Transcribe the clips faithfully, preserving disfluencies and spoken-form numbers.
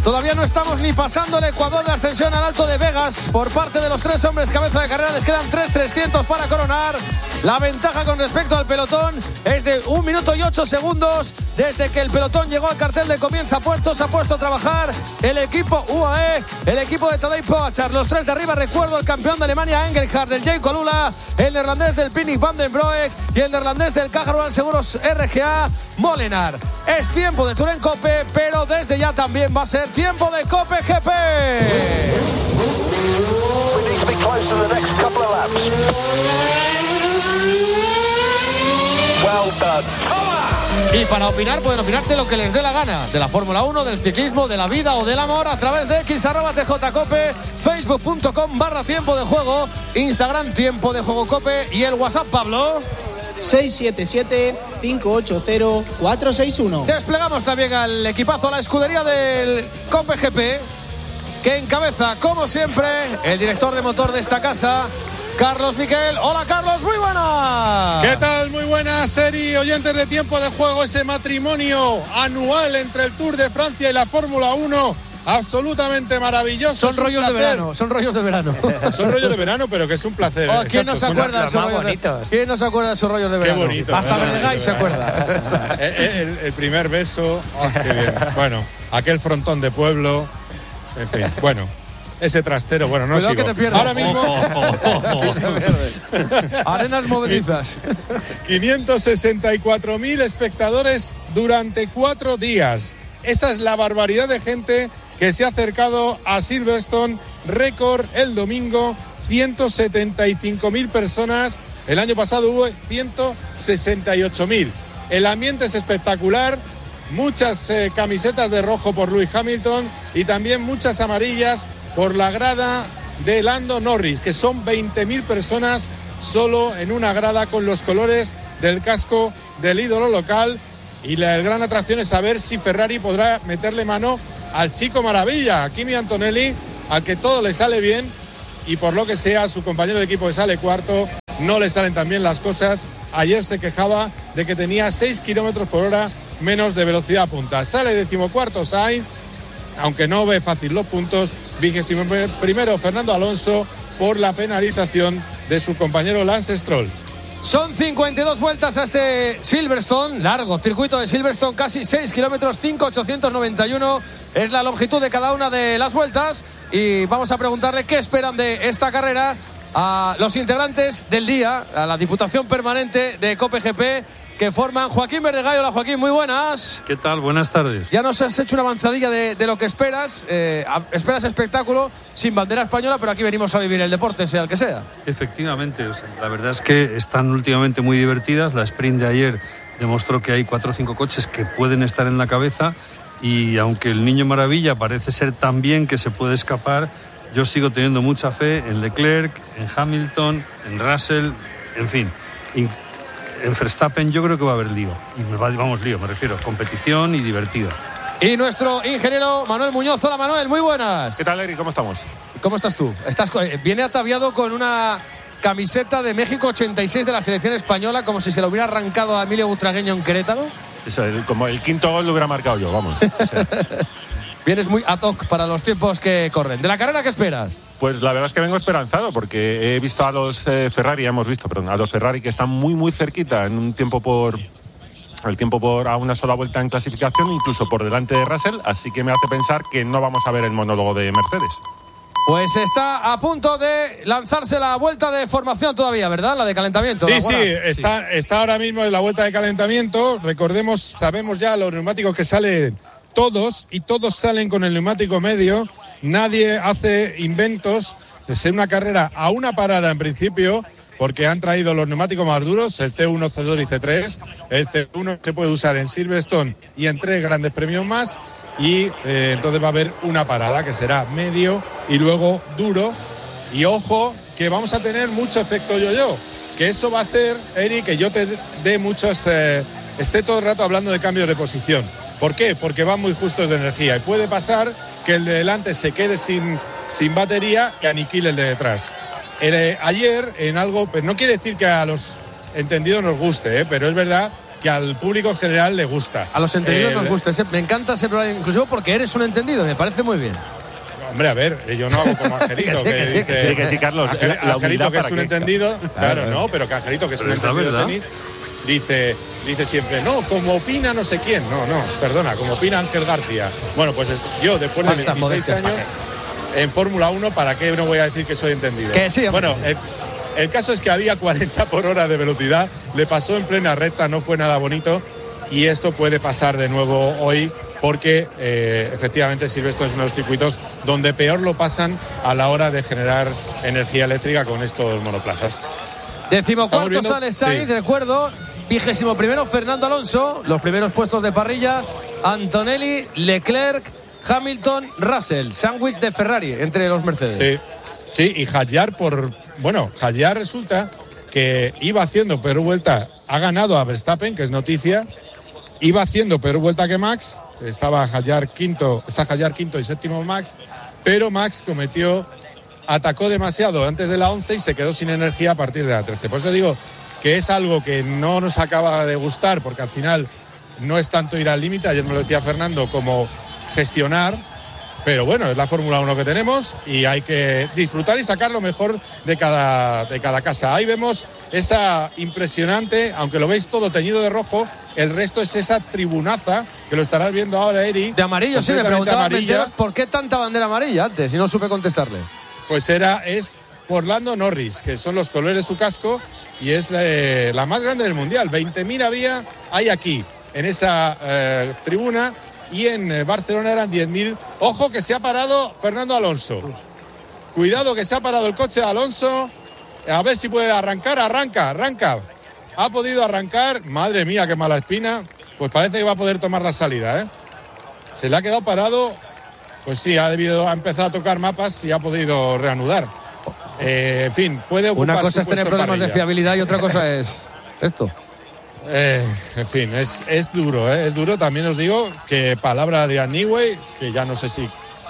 Todavía no estamos ni pasando el Ecuador de ascensión al Alto de Vegas. Por parte de los tres hombres cabeza de carrera les quedan tres trescientos para coronar. La ventaja con respecto al pelotón es de un minuto y ocho segundos. Desde que el pelotón llegó al cartel de comienza puestos, ha puesto a trabajar el equipo U A E, el equipo de Tadej Pogačar. Los tres de arriba, recuerdo, el campeón de Alemania Engelhardt, el Jay Colula, el neerlandés del Pinnick van den Broek y el neerlandés del Caja Rural Seguros R G A Molenaar. Es tiempo de Tour en Cope, pero desde ya también va a ser tiempo de Cope G P. Y para opinar, pueden opinarte lo que les dé la gana, de la Fórmula uno, del ciclismo, de la vida o del amor, a través de X arroba T J Cope, facebook punto com barra tiempo de juego, Instagram tiempo de juego Cope y el WhatsApp, Pablo. seis siete siete, cinco ocho cero, cuatro seis uno. Desplegamos también al equipazo, a la escudería del Cope G P, que encabeza, como siempre, el director de motor de esta casa, Carlos Miquel. Hola, Carlos, muy buenas. ¿Qué tal? Muy buenas, Seri, oyentes de Tiempo de Juego. Ese matrimonio anual entre el Tour de Francia y la Fórmula uno, absolutamente maravilloso. Son rollos de verano, son rollos de verano. Son rollos de verano, pero que es un placer. Oh, ¿quién no se acuerda de esos rollos de, ¿Quién no se acuerda de esos rollos de verano? Qué bonito. Hasta Vergay se acuerda. el, el, el primer beso, oh, qué bien. Bueno, aquel frontón de pueblo, en fin, bueno. Ese trastero, bueno, no sigo. Que te pierdas. Ahora mismo arenas movedizas. quinientos sesenta y cuatro mil espectadores durante cuatro días. Esa es la barbaridad de gente que se ha acercado a Silverstone. Récord el domingo, ciento setenta y cinco mil personas. El año pasado hubo ciento sesenta y ocho mil. El ambiente es espectacular. Muchas eh, camisetas de rojo por Lewis Hamilton y también muchas amarillas por la grada de Lando Norris, que son veinte mil personas solo en una grada con los colores del casco del ídolo local. Y la gran atracción es saber si Ferrari podrá meterle mano al chico maravilla, a Kimi Antonelli, al que todo le sale bien y por lo que sea su compañero de equipo que sale cuarto no le salen tan bien las cosas. Ayer se quejaba de que tenía seis kilómetros por hora menos de velocidad punta. Sale decimocuarto Sainz, aunque no ve fácil los puntos. Vigésimo primero Fernando Alonso por la penalización de su compañero Lance Stroll. Son cincuenta y dos vueltas a este Silverstone, largo circuito de Silverstone, casi seis kilómetros, cinco mil ochocientos noventa y uno es la longitud de cada una de las vueltas. Y vamos a preguntarle qué esperan de esta carrera a los integrantes del día, a la Diputación Permanente de Cope G P, que forman Joaquín Verdegayo. Hola, Joaquín, muy buenas. ¿Qué tal? Buenas tardes. Ya nos has hecho una avanzadilla de, de lo que esperas. Eh, esperas espectáculo sin bandera española, pero aquí venimos a vivir el deporte, sea el que sea. Efectivamente, o sea, la verdad es que están últimamente muy divertidas. La sprint de ayer demostró que hay cuatro o cinco coches que pueden estar en la cabeza, y aunque el Niño Maravilla parece ser tan bien que se puede escapar, yo sigo teniendo mucha fe en Leclerc, en Hamilton, en Russell, en fin. En Verstappen yo creo que va a haber lío. Y me va, vamos, lío, me refiero, competición y divertido. Y nuestro ingeniero Manuel Muñoz. Hola, Manuel, muy buenas. ¿Qué tal, Eric? ¿Cómo estamos? ¿Cómo estás tú? Estás, viene ataviado con una camiseta de México ochenta y seis de la selección española, como si se lo hubiera arrancado a Emilio Butragueño en Querétaro. Eso, el, como el quinto gol lo hubiera marcado yo, vamos. O sea. Vienes muy ad hoc para los tiempos que corren. ¿De la carrera qué esperas? Pues la verdad es que vengo esperanzado, porque he visto a los eh, Ferrari, hemos visto, perdón, a los Ferrari que están muy, muy cerquita en un tiempo por... el tiempo por a una sola vuelta en clasificación, incluso por delante de Russell, así que me hace pensar que no vamos a ver el monólogo de Mercedes. Pues está a punto de lanzarse la vuelta de formación todavía, ¿verdad? La de calentamiento. Sí, sí, está, está ahora mismo en la vuelta de calentamiento. Recordemos, sabemos ya los neumáticos que salen todos, y todos salen con el neumático medio. Nadie hace inventos. Es una carrera a una parada en principio, porque han traído los neumáticos más duros, el C uno, C dos y C tres. El C uno se puede usar en Silverstone y en tres grandes premios más. Y eh, entonces va a haber una parada que será medio y luego duro. Y ojo, que vamos a tener mucho efecto yo-yo, que eso va a hacer, Eric, que yo te dé muchos... Eh, esté todo el rato hablando de cambios de posición. ¿Por qué? Porque van muy justos de energía y puede pasar que el de delante se quede sin, sin batería y aniquile el de detrás. El, eh, ayer, en algo, pues no quiere decir que a los entendidos nos guste, ¿eh? Pero es verdad que al público en general le gusta. A los entendidos eh, nos gusta. Ese, me encanta ese programa inclusivo porque eres un entendido, me parece muy bien. Hombre, a ver, yo no hago como Angelito, que sí, que, que sí, dice, que sí, que sí, Carlos. Angel, La, la Angelito, que es un qué. entendido, claro, claro, no, pero que Angelito, que es pero un es la entendido verdad. de tenis, dice, dice siempre, no, como opina no sé quién, no, no, perdona, como opina Ángel García. Bueno, pues es, yo después de Falsa veintiséis modestia. años en Fórmula uno, ¿para qué no voy a decir que soy entendido? Que sí, hombre. Bueno, el, el caso es que había cuarenta por hora de velocidad, le pasó en plena recta, no fue nada bonito, y esto puede pasar de nuevo hoy, porque eh, efectivamente Silverstone es uno de los circuitos donde peor lo pasan a la hora de generar energía eléctrica con estos monoplazas. Decimocuarto viendo? sale Sainz, Sí. recuerdo. Vigésimo primero Fernando Alonso. Los primeros puestos de parrilla: Antonelli, Leclerc, Hamilton, Russell. Sándwich de Ferrari entre los Mercedes. Sí, sí, y Hadjar por... Bueno, Hadjar resulta que iba haciendo peor vuelta, ha ganado a Verstappen, que es noticia, iba haciendo peor vuelta que Max, estaba Hadjar quinto, está Hadjar quinto y séptimo Max, pero Max cometió, atacó demasiado antes de la once y se quedó sin energía a partir de la trece. Por eso digo que es algo que no nos acaba de gustar, porque al final no es tanto ir al límite, ayer me lo decía Fernando, como gestionar, pero bueno, es la Fórmula uno que tenemos y hay que disfrutar y sacar lo mejor de cada, de cada casa. Ahí vemos esa impresionante, aunque lo veis todo teñido de rojo, el resto es esa tribunaza, que lo estarás viendo ahora, Eri. De amarillo, sí, me completamente preguntaba amarilla. Menteros por qué tanta bandera amarilla antes y no supe contestarle. Pues era, es por Lando Norris, que son los colores de su casco y es eh, la más grande del mundial. veinte mil había, hay aquí, en esa eh, tribuna, y en eh, Barcelona eran diez mil. Ojo que se ha parado Fernando Alonso. Cuidado que se ha parado el coche de Alonso. A ver si puede arrancar, arranca, arranca. Ha podido arrancar, madre mía, qué mala espina. Pues parece que va a poder tomar la salida, ¿eh? Se le ha quedado parado. Pues sí, ha debido, ha empezado a tocar mapas y ha podido reanudar. Eh, en fin, puede ocupar Una cosa su es tener puesto en problemas de parrilla. fiabilidad y otra cosa es esto. Eh, en fin, es, es duro, ¿eh? Es duro. También os digo que palabra de Newey, que ya no sé si,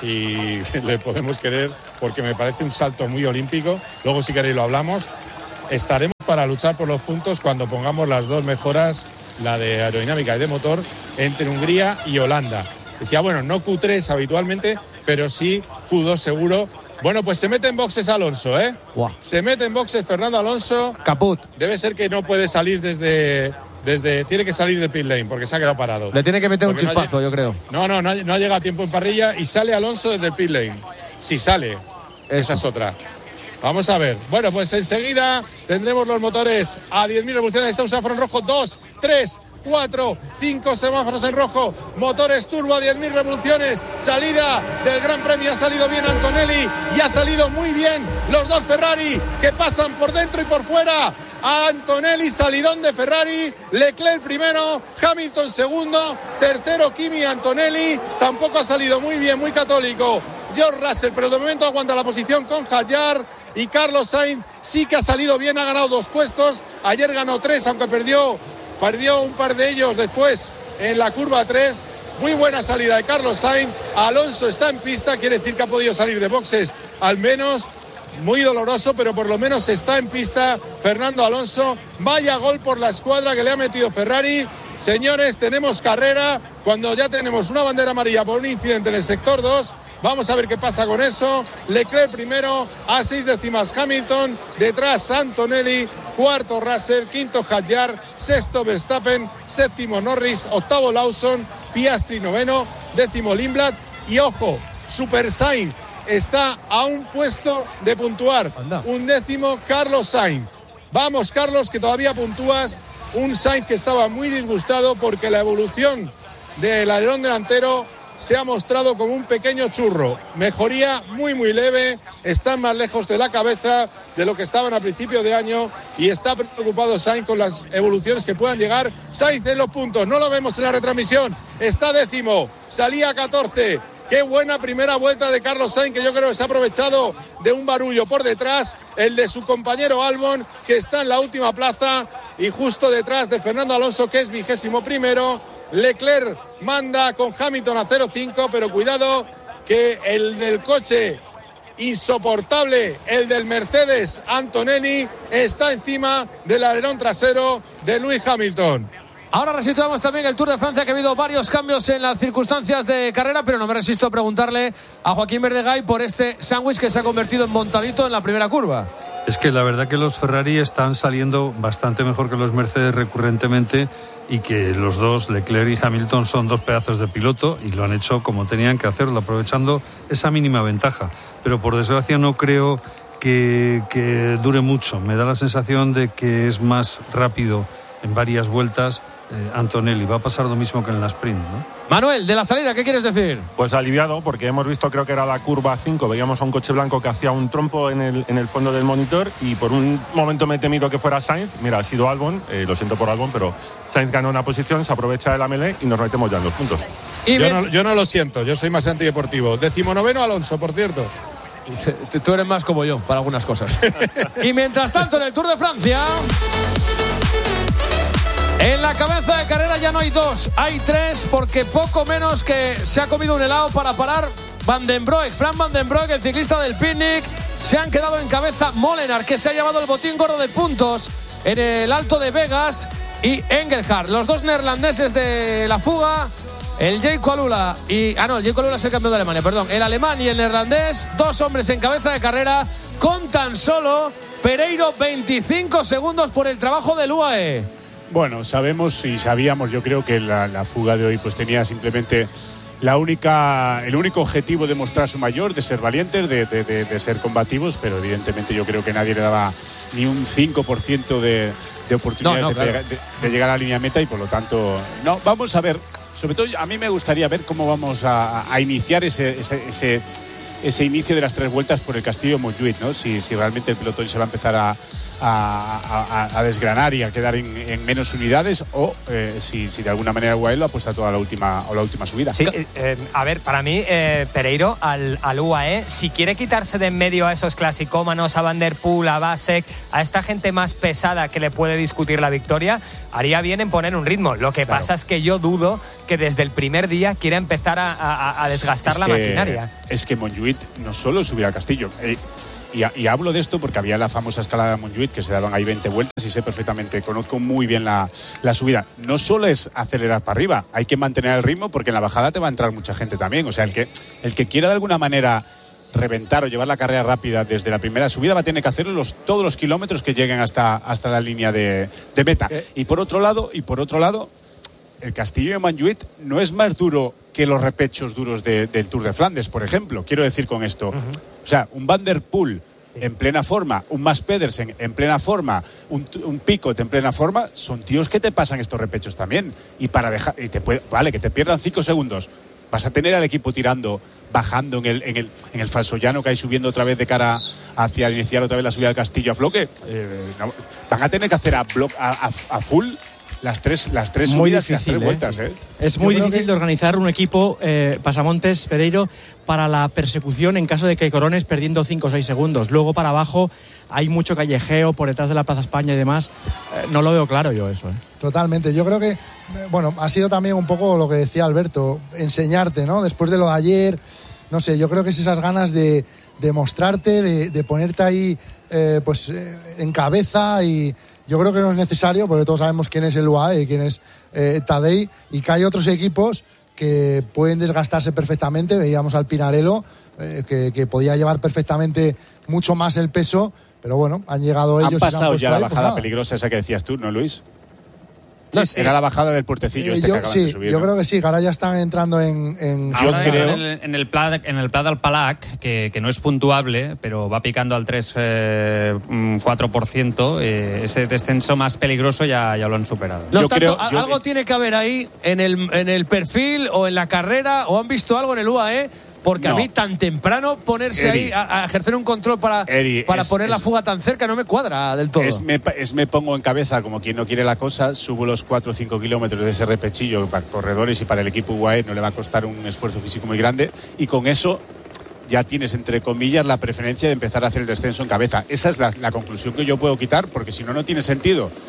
si le podemos querer, porque me parece un salto muy olímpico. Luego, si queréis, lo hablamos. Estaremos para luchar por los puntos cuando pongamos las dos mejoras, la de aerodinámica y de motor, entre Hungría y Holanda. Decía, bueno, no Q tres habitualmente, pero sí Q dos seguro. Bueno, pues se mete en boxes Alonso, ¿eh? Guau. Se mete en boxes Fernando Alonso. Caput. Debe ser que no puede salir desde, desde... Tiene que salir de pit lane porque se ha quedado parado. Le tiene que meter un Porque no ha chispazo, lleg- yo creo. No, no, no ha, no ha llegado a tiempo en parrilla y sale Alonso desde el pit lane. Si sale, esa es otra. Vamos a ver. Bueno, pues enseguida tendremos los motores a diez mil revoluciones. Está un semáforo en rojo. dos, tres, cuatro, cinco semáforos en rojo. Motores turbo a diez mil revoluciones. Salida del Gran Premio. Ha salido bien Antonelli y ha salido muy bien los dos Ferrari que pasan por dentro y por fuera. A Antonelli, salidón de Ferrari. Leclerc primero, Hamilton segundo, tercero Kimi Antonelli. Tampoco ha salido muy bien, muy católico George Russell, pero de momento aguanta la posición con Hadjar. Y Carlos Sainz sí que ha salido bien, ha ganado dos puestos. Ayer ganó tres, aunque perdió, perdió un par de ellos después en la curva tres. Muy buena salida de Carlos Sainz. Alonso está en pista, quiere decir que ha podido salir de boxes al menos. Muy doloroso, pero por lo menos está en pista Fernando Alonso. Vaya gol por la escuadra que le ha metido Ferrari. Señores, tenemos carrera cuando ya tenemos una bandera amarilla por un incidente en el sector dos. Vamos a ver qué pasa con eso. Leclerc primero, a seis décimas Hamilton, detrás Antonelli, cuarto Russell, quinto Hadjar, sexto Verstappen, séptimo Norris, octavo Lawson, Piastri noveno, décimo Lindblad y ojo, Super Sainz está a un puesto de puntuar. Anda. Un décimo Carlos Sainz. Vamos, Carlos, que todavía puntúas. Un Sainz que estaba muy disgustado porque la evolución del alerón delantero se ha mostrado como un pequeño churro. Mejoría muy muy leve, están más lejos de la cabeza de lo que estaban a principio de año y está preocupado Sainz con las evoluciones que puedan llegar. Sainz en los puntos, no lo vemos en la retransmisión, está décimo, salía catorce. Qué buena primera vuelta de Carlos Sainz, que yo creo que se ha aprovechado de un barullo por detrás, el de su compañero Albon, que está en la última plaza, y justo detrás de Fernando Alonso, que es vigésimo primero. Leclerc manda con Hamilton a cero cinco, pero cuidado que el del coche insoportable, el del Mercedes Antonelli, está encima del alerón trasero de Lewis Hamilton. Ahora resituamos también el Tour de Francia, que ha habido varios cambios en las circunstancias de carrera, pero no me resisto a preguntarle a Joaquín Verdegay por este sándwich que se ha convertido en montadito en la primera curva. Es que la verdad que los Ferrari están saliendo bastante mejor que los Mercedes recurrentemente, y que los dos, Leclerc y Hamilton, son dos pedazos de piloto y lo han hecho como tenían que hacerlo, aprovechando esa mínima ventaja. Pero por desgracia no creo que, que dure mucho. Me da la sensación de que es más rápido en varias vueltas eh, Antonelli. Va a pasar lo mismo que en la sprint, ¿no? Manuel, de la salida, ¿qué quieres decir? Pues aliviado, porque hemos visto, creo que era la curva cinco, veíamos a un coche blanco que hacía un trompo en el, en el fondo del monitor, y por un momento me he temido que fuera Sainz. Mira, ha sido Albon, eh, lo siento por Albon, pero Sainz ganó una posición, se aprovecha de la melee y nos metemos ya en los puntos. Y yo, no, yo no lo siento, yo soy más antideportivo. Decimonoveno Alonso, por cierto. Tú eres más como yo para algunas cosas. Y mientras tanto, en el Tour de Francia, en la cabeza de carrera ya no hay dos, hay tres, porque poco menos que se ha comido un helado para parar Van den Broek. Fran Van den Broek, el ciclista del Picnic, se han quedado en cabeza Molenaar, que se ha llevado el botín gordo de puntos en el Alto de Vegas, y Engelhard, los dos neerlandeses de la fuga. El Jayco Alula y... Ah, no, el Jayco Alula es el campeón de Alemania, perdón. El alemán y el neerlandés, dos hombres en cabeza de carrera, con tan solo, Pereiro, veinticinco segundos por el trabajo del U A E. Bueno, sabemos y sabíamos, yo creo que la, la fuga de hoy pues tenía simplemente la única, el único objetivo de mostrar su mayor, de ser valientes, de, de, de, de ser combativos, pero evidentemente yo creo que nadie le daba ni un cinco por ciento de, de oportunidades no, no, de, claro. de, de llegar a la línea meta, y por lo tanto, no, vamos a ver. Sobre todo a mí me gustaría ver cómo vamos a, a iniciar ese, ese, ese, ese inicio de las tres vueltas por el Castillo Montjuïc, ¿no? Si, si realmente el pelotón se va a empezar a, a, a, a desgranar y a quedar en, en menos unidades, o eh, si, si de alguna manera U A E lo apuesta toda la última, o la última subida. Sí, eh, a ver, para mí, eh, Pereiro, al, al U A E, si quiere quitarse de en medio a esos clasicómanos, a Van der Poel, a Vasek, a esta gente más pesada que le puede discutir la victoria, haría bien en poner un ritmo. Lo que claro. pasa es que yo dudo que desde el primer día quiera empezar a, a, a desgastar es la que, maquinaria. Es que Montjuïc no solo subir al Castillo. Eh, y, y hablo de esto porque había la famosa escalada de Montjuïc, que se daban ahí veinte vueltas, y sé perfectamente, conozco muy bien la, la subida. No solo es acelerar para arriba, hay que mantener el ritmo, porque en la bajada te va a entrar mucha gente también. O sea, el que, el que quiera de alguna manera reventar o llevar la carrera rápida desde la primera subida va a tener que hacerlo los, todos los kilómetros que lleguen hasta, hasta la línea de, de meta. ¿Eh? Y por otro lado, y por otro lado, el Castillo de Montjuïc no es más duro que los repechos duros de, del Tour de Flandes, por ejemplo. Quiero decir con esto, uh-huh. o sea, un Van der Poel sí. en plena forma, un Mads Pedersen en plena forma, un, un Picot en plena forma, son tíos que te pasan estos repechos también. Y para dejar, y te puede, vale, que te pierdan cinco segundos, vas a tener al equipo tirando, bajando en el, en el, en el falso llano que hay, subiendo otra vez de cara hacia iniciar otra vez la subida del Castillo a Floque. Eh, no, van a tener que hacer a, block, a, a, a full las tres, las tres muy subidas difícil, y las tres ¿eh? vueltas. ¿eh? Es muy difícil que... de organizar un equipo, eh, Pasamontes, Pereiro, para la persecución en caso de que corones perdiendo cinco o seis segundos. Luego para abajo hay mucho callejeo por detrás de la Plaza España y demás. Eh, no lo veo claro yo eso. ¿eh? Totalmente. Yo creo que, bueno, ha sido también un poco lo que decía Alberto, enseñarte, ¿no? Después de lo de ayer, no sé, yo creo que es esas ganas de, de mostrarte, de, de ponerte ahí eh, pues eh, en cabeza, y yo creo que no es necesario, porque todos sabemos quién es el U A E y quién es eh, Tadej, y que hay otros equipos que pueden desgastarse perfectamente. Veíamos al Pinarello, eh, que, que podía llevar perfectamente mucho más el peso, pero bueno, han llegado ellos. Han pasado y se han ya la ahí, bajada pues peligrosa esa que decías tú, ¿no, Luis? No, sí, era la bajada del puertecillo eh, este yo, que acaban sí, de subir. Yo ¿no? creo que sí, que ahora ya están entrando en... en... Yo Ahora creo... en el, en el pla, en el pla del Palac, que, que no es puntuable, pero va picando al tres cuatro por ciento, eh, ese descenso más peligroso ya, ya lo han superado. No yo tanto, creo, yo... algo tiene que haber ahí en el, en el perfil o en la carrera, o han visto algo en el U A E, porque no. a mí tan temprano ponerse Eri, ahí a, a ejercer un control para, Eri, para es, poner es, la fuga tan cerca no me cuadra del todo. Es me, es me pongo en cabeza como quien no quiere la cosa, subo los cuatro o cinco kilómetros de ese repechillo para corredores, y para el equipo U A E no le va a costar un esfuerzo físico muy grande, y con eso ya tienes, entre comillas, la preferencia de empezar a hacer el descenso en cabeza. Esa es la, la conclusión que yo puedo quitar, porque si no, no tiene sentido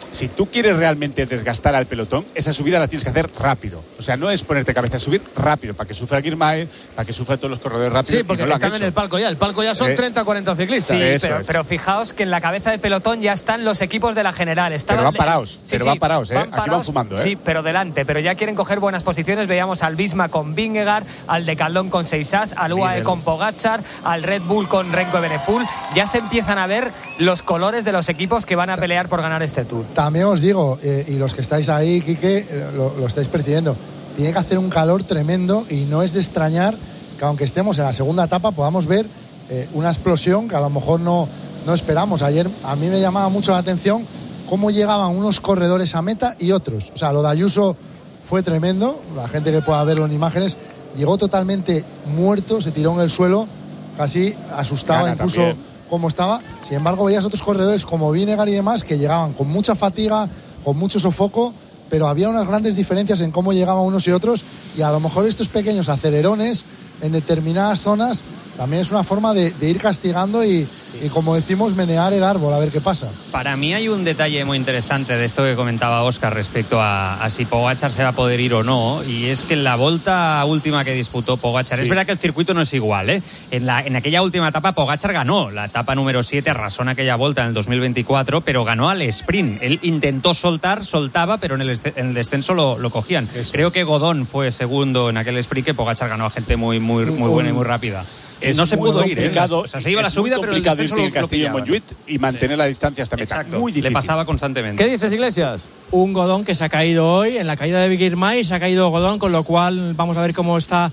si tú quieres realmente desgastar al pelotón, esa subida la tienes que hacer rápido. O sea, no es ponerte cabeza, es subir rápido, para que sufra Girmay, para que sufra todos los corredores rápidos. Sí, porque no están en el palco ya. El palco ya son eh, treinta cuarenta ciclistas. Sí, Eso pero, es. pero fijaos que en la cabeza de pelotón ya están los equipos de la general. Estaban Pero van de- parados, Sí, pero sí, van parados, ¿eh? van Aquí van parados, fumando, ¿eh? Sí, pero delante, pero ya quieren coger buenas posiciones. Veíamos al Bisma con Vingegaard, al Decathlon con Seisas, al U A E Líder. con Pogačar, al Red Bull con Renko Evenepoel. Ya se empiezan a ver los colores de los equipos que van a pelear por ganar este Tour. También os digo, eh, y los que estáis ahí, Quique, eh, lo, lo estáis percibiendo, tiene que hacer un calor tremendo y no es de extrañar que aunque estemos en la segunda etapa podamos ver eh, una explosión que a lo mejor no, no esperamos. Ayer a mí me llamaba mucho la atención cómo llegaban unos corredores a meta y otros. O sea, lo de Ayuso fue tremendo, la gente que pueda verlo en imágenes, llegó totalmente muerto, se tiró en el suelo, casi asustaba Gana incluso también. cómo estaba. Sin embargo, veías otros corredores como Vingegaard y demás que llegaban con mucha fatiga, con mucho sofoco, pero había unas grandes diferencias en cómo llegaban unos y otros, y a lo mejor estos pequeños acelerones en determinadas zonas también es una forma de, de ir castigando y, y, como decimos, menear el árbol, a ver qué pasa. Para mí hay un detalle muy interesante de esto que comentaba Óscar respecto a, a si Pogačar se va a poder ir o no, y es que en la volta última que disputó Pogačar, Sí. es verdad que el circuito no es igual, ¿eh? En, la, en aquella última etapa Pogačar ganó, la etapa número siete, arrasó en aquella volta en el dos mil veinticuatro, pero ganó al sprint. Él intentó soltar, soltaba, pero en el, este, en el descenso lo, lo cogían. Eso Creo es. que Godón fue segundo en aquel sprint, que Pogačar ganó a gente muy, muy, muy buena y muy rápida. Es no se muy pudo ir, ¿eh? complicado, O sea, se iba a la es subida, muy pero en el complicado descenso irte lo, en lo Castillo pillaban. Montjuic y mantener Sí. la distancia hasta meta. Exacto. Muy difícil. Le pasaba constantemente. ¿Qué dices, Iglesias? Un Godón que se ha caído hoy, en la caída de Girmay se ha caído Godón, con lo cual vamos a ver cómo está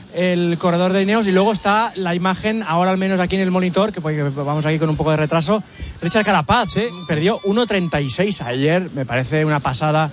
el corredor de Ineos. Y luego está la imagen, ahora al menos aquí en el monitor, que pues, vamos aquí con un poco de retraso. Richard Carapaz, Sí. perdió uno treinta y seis ayer, me parece una pasada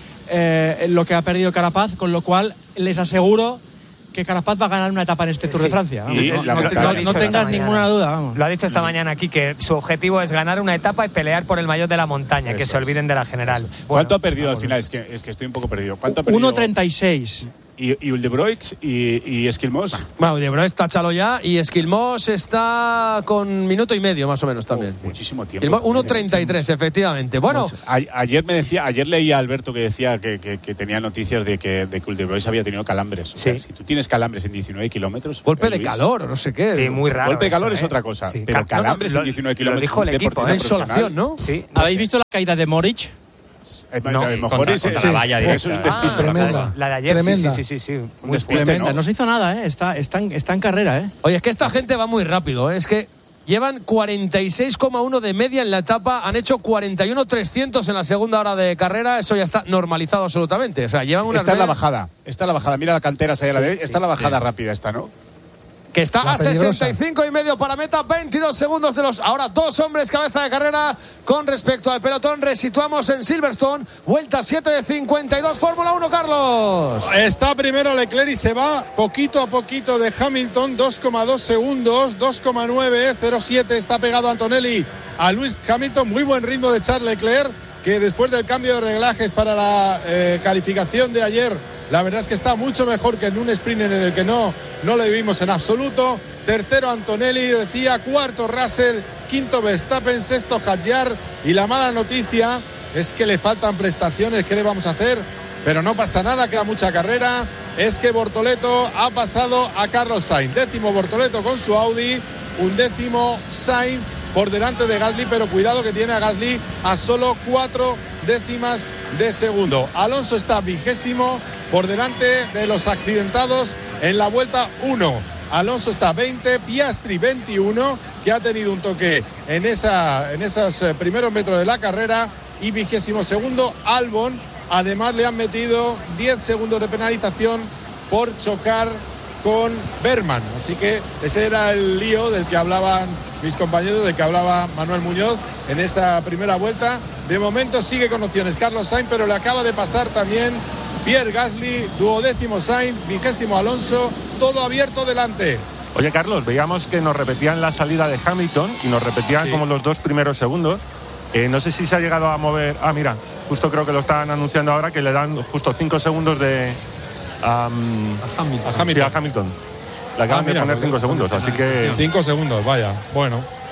eh, lo que ha perdido Carapaz, con lo cual les aseguro que Carapaz va a ganar una etapa en este Tour Sí. de Francia. Vamos. Y no, la no- verdad, no- lo ha no dicho esta tengas mañana. ninguna duda, vamos. Lo ha dicho esta mañana aquí, que su objetivo es ganar una etapa y pelear por el maillot de la montaña, que Eso se es. olviden de la general. ¿Cuánto Bueno, ha perdido al vamos. final? Es que, es que estoy un poco perdido. ¿Cuánto ha perdido? uno treinta y seis. Y, y Uldebroix y, y Esquilmos. Bueno, de Broes táchalo ya, y Esquilmós está con minuto y medio más o menos también. Uf, muchísimo tiempo. Esquilmós, uno treinta y tres, efectivamente. Bueno, A- ayer me decía, ayer leía a Alberto que decía que, que, que tenía noticias de que, de que Uldebroix había tenido calambres. O sea, Sí. si tú tienes calambres en diecinueve kilómetros. golpe de Luis, calor o no sé qué. Sí, muy raro. Golpe de calor eso, es ¿eh? otra cosa, Sí. pero Ca- no, no, calambres lo- en diecinueve Lo kilómetros. dijo el un equipo, deportista ¿eh? Insolación, ¿no? Sí. no ¿Habéis sé. visto la caída de Moric? Eh, No, a lo mejor contra- es, contra sí, la valla es directa. un Ah, despiste. tremenda. La de ayer, sí, Tremenda. sí, sí, sí, sí. Muy despiste, fuerte. Tremenda, ¿no? no se hizo nada, ¿eh? Está, está, en, está en carrera, ¿eh? Oye, es que esta gente va muy rápido, ¿eh? Es que llevan cuarenta y seis coma uno de media en la etapa, han hecho cuarenta y uno trescientos en la segunda hora de carrera, eso ya está normalizado absolutamente. O sea, llevan una Esta es la bajada, esta es la bajada. Mira la cantera ahí a la derecha. Esta es la bajada rápida esta, ¿no? que está La a peligrosa. sesenta y cinco y medio para meta, veintidós segundos de los ahora dos hombres cabeza de carrera con respecto al pelotón. Resituamos en Silverstone, vuelta siete de cincuenta y dos, Fórmula uno, Carlos. Está primero Leclerc y se va poquito a poquito de Hamilton, dos coma dos segundos, dos coma nueve cero siete está pegado Antonelli a Lewis Hamilton. Muy buen ritmo de Charles Leclerc, que después del cambio de reglajes para la eh, calificación de ayer, la verdad es que está mucho mejor que en un sprint en el que no, no le vimos en absoluto. Tercero Antonelli, decía, cuarto Russell, quinto Verstappen, sexto Hadjar, y la mala noticia es que le faltan prestaciones. ¿Qué le vamos a hacer? Pero no pasa nada, queda mucha carrera. Es que Bortoleto ha pasado a Carlos Sainz. Décimo Bortoleto con su Audi, un décimo Sainz por delante de Gasly, pero cuidado que tiene a Gasly a solo cuatro décimas de segundo. Alonso está vigésimo por delante de los accidentados en la vuelta uno. Alonso está veinte, Piastri veintiuno, que ha tenido un toque en, esa, en esos primeros metros de la carrera, y vigésimo segundo Albon. Además le han metido diez segundos de penalización por chocar con Berman. Así que ese era el lío del que hablaban mis compañeros, del que hablaba Manuel Muñoz en esa primera vuelta. De momento sigue con opciones Carlos Sainz, pero le acaba de pasar también Pierre Gasly, duodécimo Sainz, vigésimo Alonso, todo abierto delante. Oye, Carlos, veíamos que nos repetían la salida de Hamilton y nos repetían Sí. como los dos primeros segundos. Eh, no sé si se ha llegado a mover. Ah, mira, justo creo que lo están anunciando ahora, que le dan justo cinco segundos de. Um, A Hamilton. A sí, Hamilton. a Hamilton. Le acaban Ah, mira, de poner pues, cinco segundos, así que. Cinco segundos, vaya. Bueno,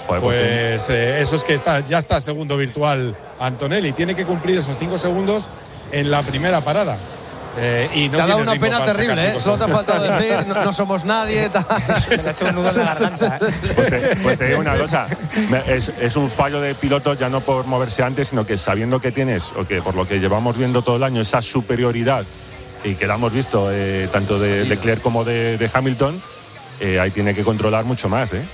Pues, pues eh, eso es que está, ya está segundo virtual Antonelli. Tiene que cumplir esos cinco segundos en la primera parada. Eh, y no te ha dado una pena terrible, ¿eh? Solo te ha faltado decir, no, no somos nadie. Se ha hecho un nudo en la garganta. Pues te, pues te digo una cosa, es, es un fallo de pilotos ya no por moverse antes, sino que sabiendo que tienes, o que por lo que llevamos viendo todo el año, esa superioridad, y que la hemos visto eh, tanto de Leclerc como de, de Hamilton, eh, ahí tiene que controlar mucho más, ¿eh?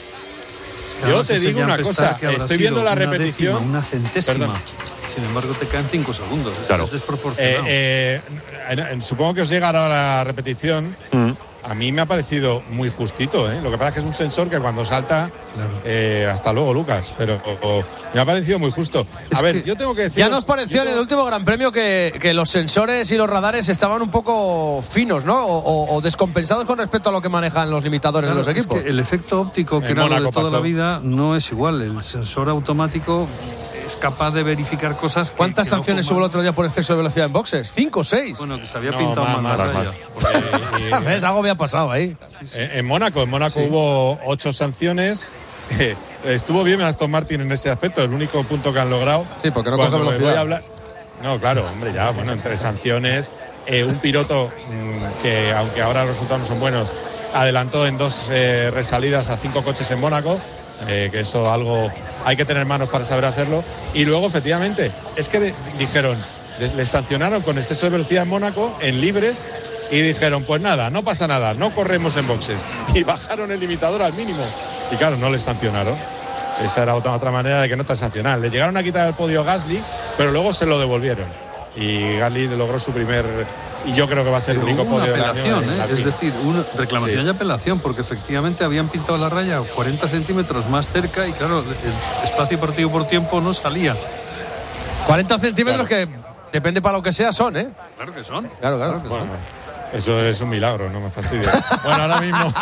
Es que yo te digo una cosa, estoy viendo la repetición. Décima, una centésima. Perdón. Sin embargo, te caen cinco segundos. Claro. Es desproporcionado. Eh, eh, supongo que os llegará la repetición. Mm. A mí me ha parecido muy justito, ¿eh? Lo que pasa es que es un sensor que cuando salta, claro. eh, hasta luego, Lucas, pero o, o, me ha parecido muy justo. A es ver, yo tengo que decir. Ya nos pareció en el último Gran Premio que, que los sensores y los radares estaban un poco finos, ¿no? O, o, o descompensados con respecto a lo que manejan los limitadores claro, de los equipos. Es que el efecto óptico, que en era Mónaco lo de toda pasó. La vida, no es igual. El sensor automático es capaz de verificar cosas. Que, ¿Cuántas que sanciones no hubo el otro día por exceso de velocidad en boxes? ¿Cinco o seis? Bueno, que se había no, pintado más, mal más, la raya. ¿Ves? Algo había pasado ahí. Sí, sí. En, en Mónaco, en Mónaco sí. hubo ocho sanciones. Eh, estuvo bien Aston Martin en ese aspecto, el único punto que han logrado. Sí, porque no coge velocidad. Voy a hablar... No, claro, hombre, ya, bueno, entre sanciones, eh, un piloto mmm, que, aunque ahora los resultados no son buenos, adelantó en dos eh, resalidas a cinco coches en Mónaco. Eh, que eso algo hay que tener manos para saber hacerlo. Y luego efectivamente es que de, dijeron les, les sancionaron con exceso de velocidad en Mónaco en libres y dijeron pues nada, no pasa nada, no corremos en boxes, y bajaron el limitador al mínimo y claro, no les sancionaron. Esa era otra, otra manera de que no te sancionaran. Le llegaron a quitar el podio a Gasly, pero luego se lo devolvieron y Gasly logró su primer, y yo creo que va a ser el único podio del año. ¿eh? Es decir, una reclamación sí. y apelación, porque efectivamente habían pintado la raya cuarenta centímetros más cerca y claro, el espacio partido por tiempo no salía. cuarenta centímetros claro. que depende para lo que sea son, ¿eh? Claro que son. Claro, claro. claro que bueno, son. Eso es un milagro, no me fastidies. Bueno, ahora mismo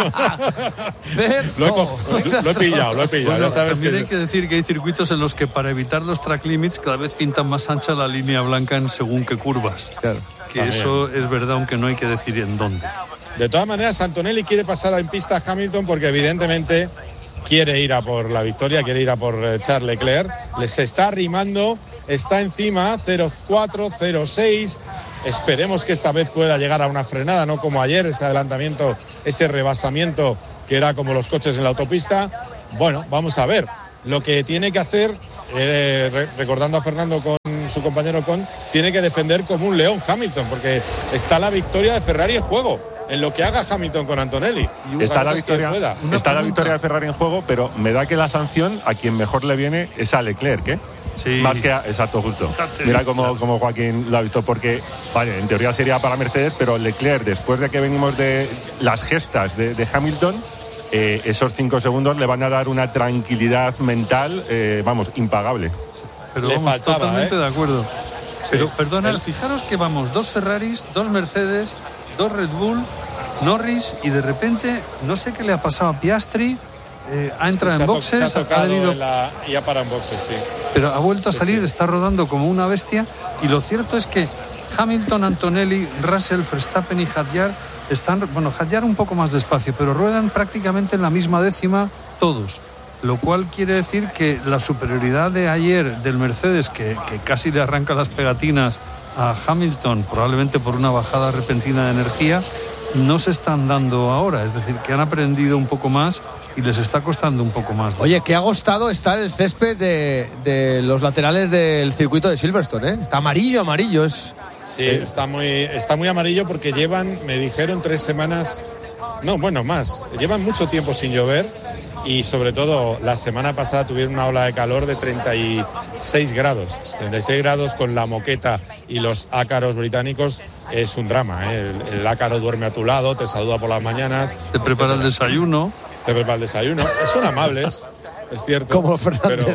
lo, he co- lo he pillado, lo he pillado. Bueno, ya sabes también que... hay que decir que hay circuitos en los que para evitar los track limits cada vez pintan más ancha la línea blanca en según qué curvas. Claro. Que también. Eso es verdad, aunque no hay que decir en dónde. De todas maneras, Antonelli quiere pasar en pista a Hamilton porque evidentemente quiere ir a por la victoria, quiere ir a por Charles Leclerc. Les está arrimando, está encima, cero cuatro, cero seis. Esperemos que esta vez pueda llegar a una frenada, no como ayer, ese adelantamiento, ese rebasamiento que era como los coches en la autopista. Bueno, vamos a ver. Lo que tiene que hacer, eh, re- recordando a Fernando con su compañero Con, tiene que defender como un león Hamilton, porque está la victoria de Ferrari en juego, en lo que haga Hamilton con Antonelli. Está, la victoria, está la victoria de Ferrari en juego, pero me da que la sanción a quien mejor le viene es a Leclerc, ¿eh? Sí. Más que a, exacto, justo. Mira cómo, cómo Joaquín lo ha visto, porque, vale, en teoría sería para Mercedes, pero Leclerc, después de que venimos de las gestas de, de Hamilton, eh, esos cinco segundos le van a dar una tranquilidad mental, eh, vamos, impagable. Pero le vamos, faltaba, totalmente ¿eh? de acuerdo. Sí. Pero, perdona, El... fijaros que vamos, dos Ferraris, dos Mercedes, dos Red Bull, Norris, y de repente, no sé qué le ha pasado a Piastri. Eh, ha entrado se en ha boxes, to- ha, ha debido... la... y ha parado en boxes, sí. Pero ha vuelto a sí, salir, sí. está rodando como una bestia. Y lo cierto es que Hamilton, Antonelli, Russell, Verstappen y Hadjar están, bueno, Hadjar un poco más despacio, pero ruedan prácticamente en la misma décima todos. Lo cual quiere decir que la superioridad de ayer del Mercedes, que, que casi le arranca las pegatinas a Hamilton, probablemente por una bajada repentina de energía, no se están dando ahora, es decir, que han aprendido un poco más y les está costando un poco más. Oye, qué agostado está el césped de, de los laterales del circuito de Silverstone, ¿eh? Está amarillo, amarillo, es... Sí, eh. está muy, está muy amarillo porque llevan, me dijeron, tres semanas, no, bueno, más, llevan mucho tiempo sin llover y sobre todo la semana pasada tuvieron una ola de calor de treinta y seis grados, treinta y seis grados con la moqueta y los ácaros británicos. Es un drama, ¿eh? El, el ácaro duerme a tu lado, te saluda por las mañanas. Te prepara el desayuno. Te prepara el desayuno. Son amables, es cierto. Como Fernández.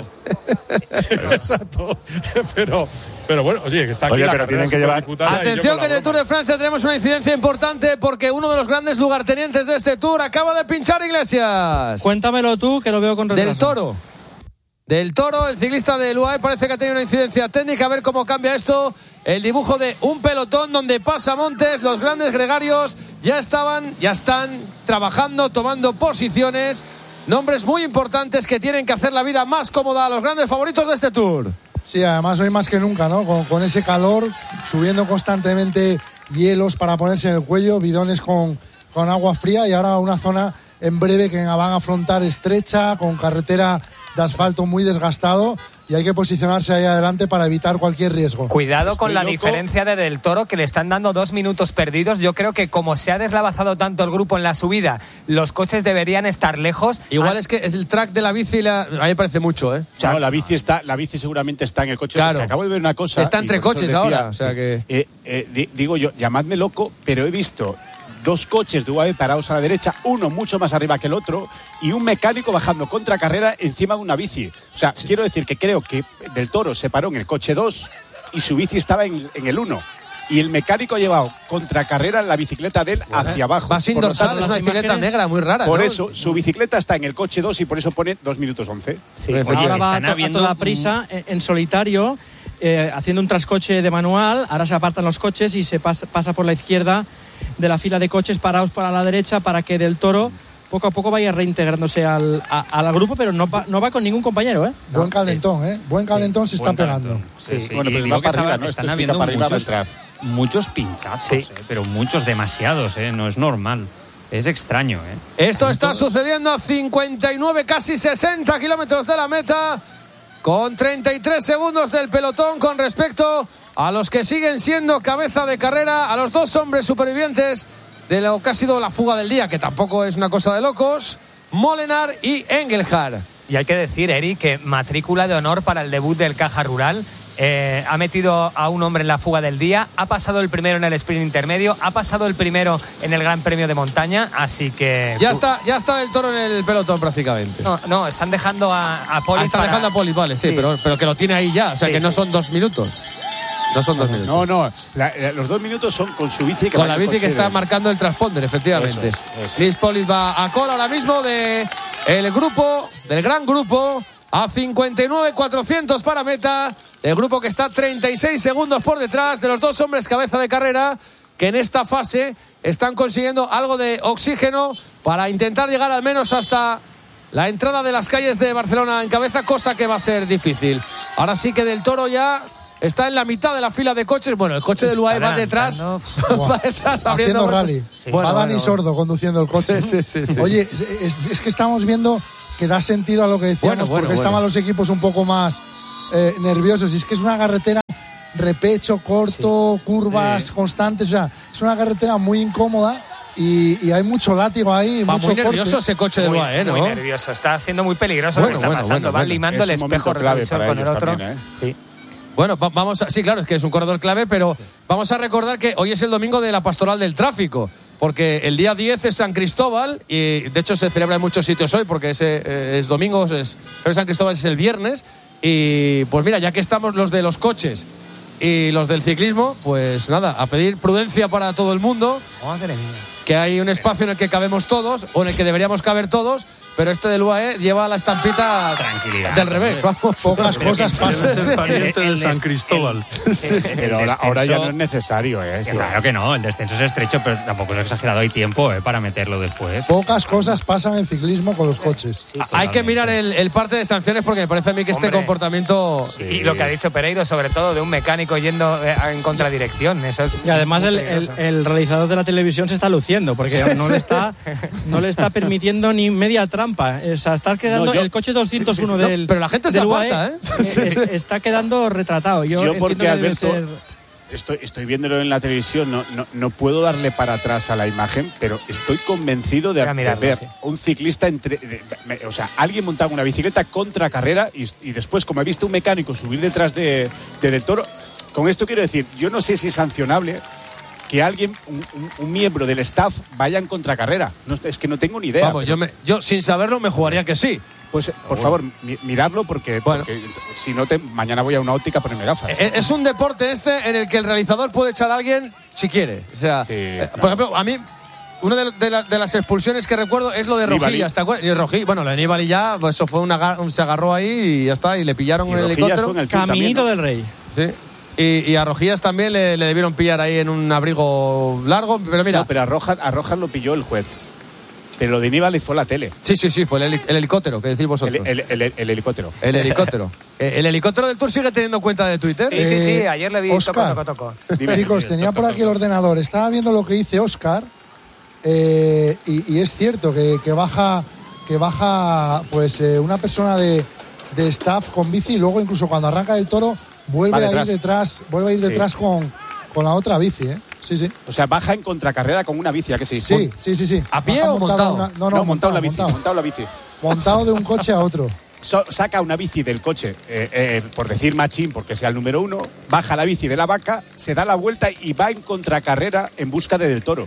Pero, exacto. Pero, pero bueno, oye, que está aquí oye, la pero carrera tienen que llevar... Atención que en el Tour de Francia tenemos una incidencia importante porque uno de los grandes lugartenientes de este Tour acaba de pinchar, Iglesias. Cuéntamelo tú, que lo veo con retraso. Del Toro. Del Toro, el ciclista del U A E parece que ha tenido una incidencia técnica. A ver cómo cambia esto. El dibujo de un pelotón donde pasa Montes. Los grandes gregarios ya estaban, ya están trabajando, tomando posiciones. nombres muy importantes que tienen que hacer la vida más cómoda a los grandes favoritos de este Tour. Sí, además hoy más que nunca, ¿no? Con, con ese calor, subiendo constantemente hielos para ponerse en el cuello, bidones con, con agua fría, y ahora una zona en breve que van a afrontar estrecha, con carretera de asfalto muy desgastado, y hay que posicionarse ahí adelante para evitar cualquier riesgo. Cuidado Estoy con la loco. diferencia de Del Toro, que le están dando dos minutos perdidos. Yo creo que como se ha deslavazado tanto el grupo en la subida, los coches deberían estar lejos. Igual Ah, es que es el track de la bici, la... a mí me parece mucho, ¿eh? No, la bici está, la bici seguramente está en el coche. Claro. Es que acabo de ver una cosa. Está y entre por eso coches decía, ahora, o sea que... eh, eh, di- digo yo, llamadme loco, pero he visto dos coches de U A E parados a la derecha, uno mucho más arriba que el otro, y un mecánico bajando contra carrera encima de una bici. O sea, sí. quiero decir que creo que Del Toro se paró en el coche dos y su bici estaba en, en el uno. Y el mecánico ha llevado contracarrera en la bicicleta de él hacia abajo. Va sin Por lo dorsal, tanto, es una las bicicleta imágenes- negra muy rara, Por ¿no? eso, su bicicleta está en el coche dos y por eso pone dos minutos once. Sí, Ahora va a, están to- a habiendo toda un- prisa en, en solitario, eh, haciendo un trascoche de manual. Ahora se apartan los coches y se pasa, pasa por la izquierda de la fila de coches parados para la derecha, para que Del Toro poco a poco vaya reintegrándose al, a- al grupo, pero no va, no va con ningún compañero, ¿eh? Buen calentón, ¿eh? Buen calentón se está Buen pegando. calentón. Sí, sí. Bueno, Y pero digo va que para estaba- arriba, ¿no? están Esto habiendo pica para arriba, muchos, va a entrar. muchos pinchazos, Sí. eh, pero muchos, demasiados, eh, no es normal. Es extraño, ¿eh? Esto está sucediendo a cincuenta y nueve, casi sesenta kilómetros de la meta, con treinta y tres segundos del pelotón con respecto a los que siguen siendo cabeza de carrera, a los dos hombres supervivientes de lo que ha sido la fuga del día, que tampoco es una cosa de locos, Molenaar y Engelhard. Y hay que decir, Eri, que matrícula de honor para el debut del Caja Rural. Eh, ha metido a un hombre en la fuga del día, ha pasado el primero en el sprint intermedio, ha pasado el primero en el Gran Premio de Montaña, así que... Ya está, ya está Del Toro en el pelotón prácticamente. No, no, están dejando a, a Poli Ah, está para- dejando a Poli, vale, sí, Sí. Pero, pero que lo tiene ahí ya, o sea Sí, que no sí. son dos minutos. No son dos minutos. No, no, la- la- los dos minutos son con su bici. Que Con va la en el bici que coche está de- marcando el transponder, efectivamente. Eso es, eso es. Liz Polis va a cola ahora mismo de el grupo, del gran grupo, a cincuenta y nueve cuatrocientos para meta. El grupo que está treinta y seis segundos por detrás de los dos hombres cabeza de carrera, que en esta fase están consiguiendo algo de oxígeno para intentar llegar al menos hasta la entrada de las calles de Barcelona en cabeza, cosa que va a ser difícil. Ahora sí que Del Toro ya está en la mitad de la fila de coches. Bueno, el coche del U A E va detrás, va detrás abriendo Haciendo rally. Sí. Va Bueno, Dani bueno. Sordo conduciendo el coche. Sí, sí, sí, sí. Oye, es, es que estamos viendo que da sentido a lo que decíamos, Bueno, bueno, porque bueno. estaban los equipos un poco más eh, nerviosos. Y es que es una carretera repecho, corto, curvas constantes. O sea, es una carretera muy incómoda y, y hay mucho látigo ahí. Va mucho muy corte. nervioso ese coche del Muy, U A E, ¿no? muy nervioso, está siendo muy peligroso Bueno, lo que está bueno, pasando. bueno, Van bueno. limando Es el un momento espejo clave retrovisor para con el ellos otro. también, ¿eh? Sí. Bueno, va- vamos a, sí, claro, es que es un corredor clave, pero vamos a recordar que hoy es el domingo de la Pastoral del Tráfico, porque el día diez es San Cristóbal y de hecho se celebra en muchos sitios hoy porque ese, eh, es domingo, es, pero San Cristóbal es el viernes. Y pues mira, ya que estamos los de los coches y los del ciclismo, pues nada, a pedir prudencia para todo el mundo, Madre mía. que hay un espacio en el que cabemos todos o en el que deberíamos caber todos, pero este del U A E lleva la estampita Tranquilidad. del revés, vamos. Pocas cosas pasan. Debe ser pariente El de San des- Cristóbal. Pero ahora, ahora ya no es necesario, ¿eh? Claro que no, el descenso es estrecho, pero tampoco es exagerado. Hay tiempo, eh, para meterlo después. Pocas cosas pasan en ciclismo con los coches. Hay que mirar el, el parte de sanciones porque me parece a mí que este Hombre. comportamiento... Y lo que ha dicho Pereiro, sobre todo de un mecánico yendo eh, en contradirección. Eso es Y además muy el, el- peligroso. el realizador de la televisión se está luciendo, porque no, le está, no le está permitiendo ni media trampa. O sea, está quedando No, yo- el coche doscientos uno No, del. pero la gente se del U A E, aparta, ¿eh? eh, Está quedando retratado. Yo, Yo entiendo porque, que debe Alberto, ser- Estoy, estoy viéndolo en la televisión, no, no, no puedo darle para atrás a la imagen, pero estoy convencido de, Voy a mirarlo, de ver sí. un ciclista entre. de- me- o sea, alguien montando una bicicleta contra carrera y, y después, como he visto un mecánico subir detrás de, de Del Toro. Con esto quiero decir, yo no sé si es sancionable que alguien, un, un- un miembro del staff, vaya en contracarrera. No, es que no tengo ni idea. Vamos, pero- yo, me- yo sin saberlo me jugaría que sí. Pues, por favor, mi- miradlo porque, Bueno. porque si no, te, mañana voy a una óptica a ponerme gafas. Es, es un deporte este en el que el realizador puede echar a alguien si quiere. O sea, Sí, eh, claro. por ejemplo, a mí una de, de la- de las expulsiones que recuerdo es lo de Nibali. Rojillas, ¿te acuerdas? Y Rojillas, bueno, lo de Nibali ya, pues eso fue una, gar- se agarró ahí y ya está, y le pillaron Y en el Rojillas helicóptero. fue en el Tour también, Caminito ¿no? del Rey. Sí. Y, y a Rojillas también le, le debieron pillar ahí en un abrigo largo, pero mira. No, pero a Rojas, a Rojas lo pilló el juez. Pero lo de Nibali fue la tele. Sí, sí, sí, fue el, heli- el helicóptero, que decís vosotros. El, el, el, el helicóptero. El helicóptero. Eh, ¿El helicóptero del Tour sigue teniendo cuenta de Twitter? Sí, sí, sí, ayer le vi Oscar, toco, toco, toco. Dime. Chicos, tenía por aquí el ordenador. Estaba viendo lo que dice Oscar eh, y, y es cierto que, que baja, que baja pues eh, una persona de, de staff con bici y luego incluso cuando arranca el Toro vuelve Va a detrás. ir detrás, vuelve a ir detrás Sí. con, con la otra bici, ¿eh? Sí, sí. O sea, baja en contracarrera con una bici, ¿a que sí? Sí, sí, sí, sí. ¿A pie Baja o montado? una- no, No, no, montado la bici, montado. montado la bici. Montado de un coche a otro. So- saca una bici del coche, eh, eh, por decir machín, porque sea el número uno, baja la bici de la vaca, se da la vuelta y va en contracarrera en busca de Del Toro.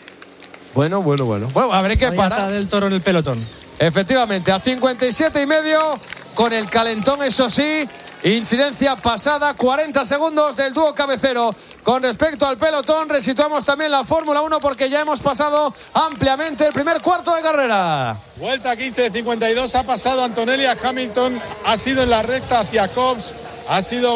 Bueno, bueno, bueno. Bueno, habré que Ahí está parar. del Toro en el pelotón. Efectivamente, a cincuenta y siete y medio, con el calentón, eso sí. Incidencia pasada, cuarenta segundos del dúo cabecero. Con respecto al pelotón, resituamos también la Fórmula uno porque ya hemos pasado ampliamente el primer cuarto de carrera. Vuelta quince de cincuenta y dos, ha pasado Antonelli a Hamilton, ha sido en la recta hacia Cobbs, ha sido...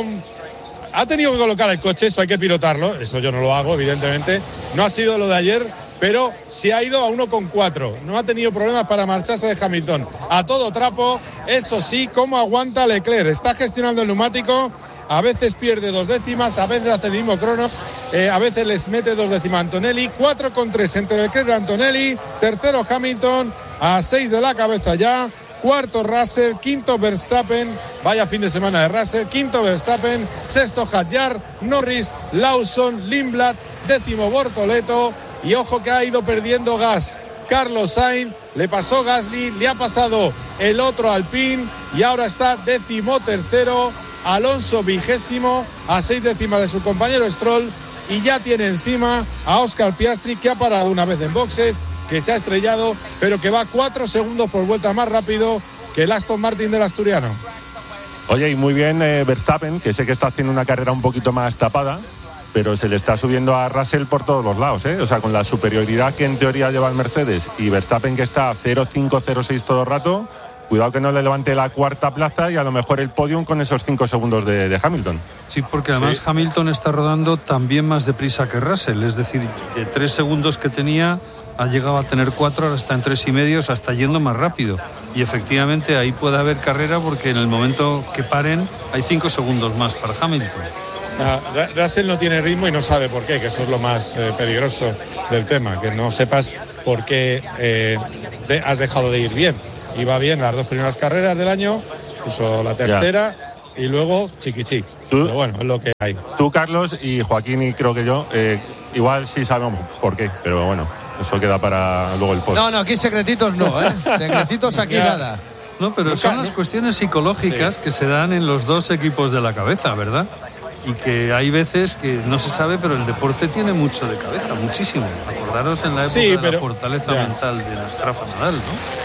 Ha tenido que colocar el coche, eso hay que pilotarlo, eso yo no lo hago, evidentemente. No ha sido lo de ayer, pero sí ha ido a uno coma cuatro. No ha tenido problemas para marcharse de Hamilton. A todo trapo, eso sí, cómo aguanta Leclerc. Está gestionando el neumático, a veces pierde dos décimas, a veces hace el mismo crono, eh, a veces les mete dos décimas Antonelli. cuatro coma tres entre Leclerc y Antonelli. Tercero Hamilton, a seis de la cabeza ya. Cuarto Russell, quinto Verstappen, vaya fin de semana de Russell, quinto Verstappen, sexto Hadjar, Norris, Lawson, Lindblad, décimo Bortoleto y ojo que ha ido perdiendo gas. Carlos Sainz, le pasó Gasly, le ha pasado el otro Alpine y ahora está décimo tercero, Alonso vigésimo, a seis décimas de su compañero Stroll y ya tiene encima a Oscar Piastri que ha parado una vez en boxes, que se ha estrellado, pero que va cuatro segundos por vuelta más rápido que el Aston Martin del asturiano. Oye, y muy bien eh, Verstappen, que sé que está haciendo una carrera un poquito más tapada, pero se le está subiendo a Russell por todos los lados, ¿eh? O sea, con la superioridad que en teoría lleva el Mercedes y Verstappen que está cero cinco cero seis todo el rato, cuidado que no le levante la cuarta plaza y a lo mejor el podium con esos cinco segundos de, de Hamilton. Sí, porque además Sí. Hamilton está rodando también más deprisa que Russell, es decir, de tres segundos que tenía ha llegado a tener cuatro, ahora está en tres y medio, o sea, está yendo más rápido. Y efectivamente ahí puede haber carrera porque en el momento que paren hay cinco segundos más para Hamilton. Ah, Ra- Russell no tiene ritmo y no sabe por qué, que eso es lo más eh, peligroso del tema, que no sepas por qué eh, de- has dejado de ir bien. Iba bien las dos primeras carreras del año, incluso la tercera y luego chiquichi. ¿Tú? Pero bueno, es lo que hay. Tú, Carlos, y Joaquín, y creo que yo, eh, igual sí sabemos por qué, pero bueno, eso queda para luego el post. No, no, aquí secretitos no, ¿eh? Secretitos aquí Ya. nada. No, pero Nunca, son las ¿no? cuestiones psicológicas Sí. que se dan en los dos equipos de la cabeza, ¿verdad? Y que hay veces que no se sabe, pero el deporte tiene mucho de cabeza, muchísimo. Acordaros en la época Sí, de pero- la fortaleza ya. mental de Rafa Nadal,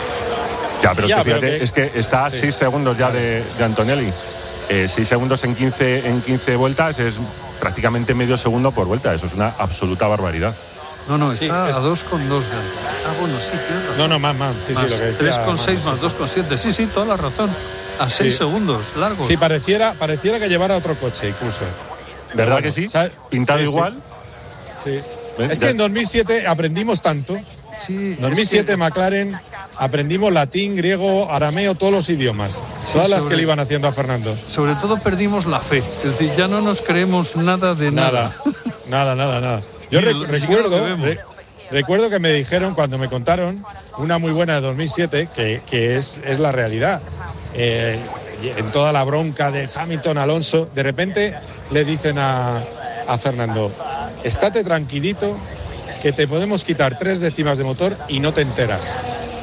¿no? Ya, pero Ya, es que pero fíjate, que- es que está a sí. seis segundos ya de, de Antonelli. Eh, seis segundos en quince, en quince vueltas es prácticamente medio segundo por vuelta. Eso es una absoluta barbaridad. No, no, Sí, está es- a dos con dos de Antonelli. Ah, bueno, sí, tienes razón. No, no, más, más. Sí, Más sí, lo que decía, tres con seis más, más sí, dos con siete. Sí, sí, toda la razón. A seis Sí. segundos, largos. Sí, pareciera, pareciera que llevara otro coche incluso. ¿Verdad bueno, que sí? ¿sabe? Pintado Sí, sí. igual. Sí. ¿Ven? Es que Ya- en dos mil siete aprendimos tanto. Sí, En dos mil siete es que- McLaren aprendimos latín, griego, arameo, todos los idiomas. Sí, todas las sobre- que le iban haciendo a Fernando. sobre todo perdimos la fe. Es decir, ya no nos creemos nada de nada. Nada, nada, nada, nada. Yo Ni rec- lo- ni siquiera lo recuerdo, que vemos. re- recuerdo que me dijeron cuando me contaron una muy buena de dos mil siete, que, que es, es la realidad. Eh, en toda la bronca de Hamilton, Alonso, de repente le dicen a, a Fernando, estate tranquilito, que te podemos quitar tres décimas de motor y no te enteras.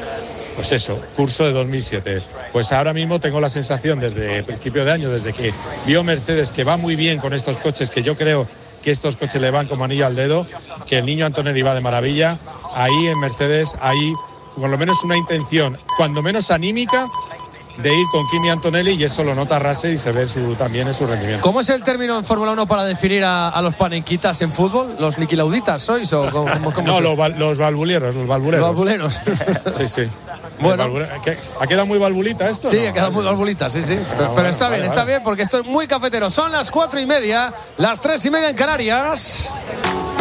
Pues eso, curso de dos mil siete. Pues ahora mismo tengo la sensación desde principio de año, desde que vio Mercedes que va muy bien con estos coches, que yo creo que estos coches le van como anillo al dedo, que el niño Antonelli va de maravilla. Ahí en Mercedes hay por lo menos una intención, cuando menos anímica, de ir con Kimi Antonelli, y eso lo nota Russell y se ve su, también en su rendimiento. ¿Cómo es el término en Fórmula uno para definir a, a los panenquitas en fútbol? ¿Los niquilauditas sois o cómo, cómo- cómo No, se- los, val- los valvuleros, los valvuleros. los valvuleros? Sí, sí. Bueno. Los valvule- ¿Qué- ¿Ha quedado muy valvulita esto? Sí, No, ha quedado muy vale. valvulita, sí, sí. Pero, pero bueno, está vale, bien, está vale. bien, porque esto es muy cafetero. Son las cuatro y media, las tres y media en Canarias.